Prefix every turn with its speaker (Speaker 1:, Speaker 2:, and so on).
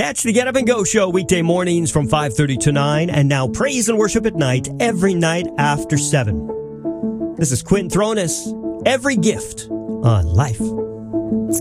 Speaker 1: Catch the Get Up and Go show weekday mornings from 5:30 to 9, and now praise and worship at night, every night after 7. This is Quinn Thronis. Every gift on life.